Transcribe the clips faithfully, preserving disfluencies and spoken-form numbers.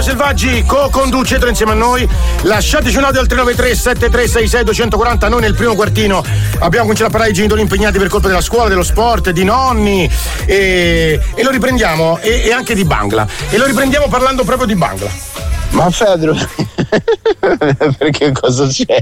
Selvaggi, co-conducetelo insieme a noi. Lasciateci un audio al tre nove tre sette tre sei sei due quattro zero. Noi nel primo quartino abbiamo cominciato a parlare di genitori impegnati per colpa della scuola, dello sport, di nonni e, e lo riprendiamo e, e anche di Bangla. E lo riprendiamo parlando proprio di Bangla. Ma Fedro, perché cosa c'è?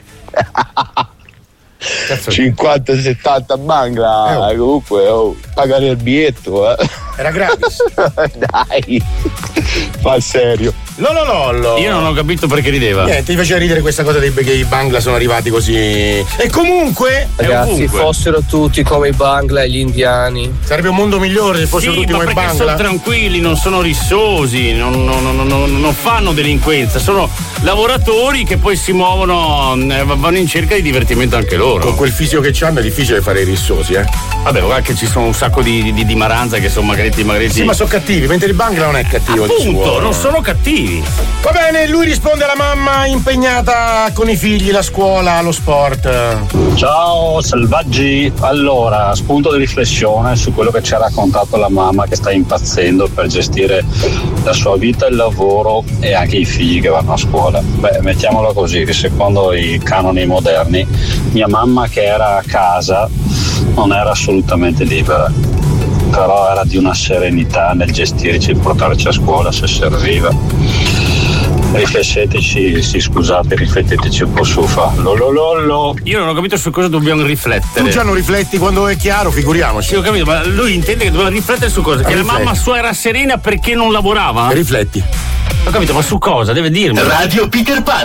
cinquanta settanta Bangla, eh, oh. Comunque oh, pagare il biglietto, eh. Era gratis. Dai, fa serio. Lolo Lollo. Io non ho capito perché rideva. Niente, mi faceva ridere questa cosa dei, che i Bangla sono arrivati così. E comunque, ragazzi, fossero tutti come i Bangla e gli indiani. Sarebbe un mondo migliore se fossero sì, tutti ma come i Bangla. Sono tranquilli, non sono rissosi, non, non, non, non, non fanno delinquenza, sono lavoratori che poi si muovono, vanno in cerca di divertimento anche loro. Con quel fisico che hanno è difficile fare i rissosi, eh. Vabbè, guarda che ci sono un sacco di, di, di maranza che sono magretti magretti. Sì, ma sono cattivi, mentre il Bangla non è cattivo. Appunto, non sono cattivi. Va bene, lui risponde alla mamma impegnata con i figli, la scuola, lo sport. Ciao Selvaggi, allora spunto di riflessione su quello che ci ha raccontato la mamma che sta impazzendo per gestire la sua vita, il lavoro e anche i figli che vanno a scuola. Beh, mettiamolo così, che secondo i canoni moderni mia mamma che era a casa non era assolutamente libera, però era di una serenità nel gestirci e portarci a scuola se serviva. Rifletteteci, sì, scusate, rifletteteci un po' su fa. Lollo lollo. Io non ho capito su cosa dobbiamo riflettere. Tu già non rifletti quando è chiaro, figuriamoci. Sì, ho capito, ma lui intende che dobbiamo riflettere su cosa? Che Rifletti. La mamma sua era serena perché non lavorava? Rifletti. Ho capito, ma su cosa? Deve dirmi. Radio Peter Pan.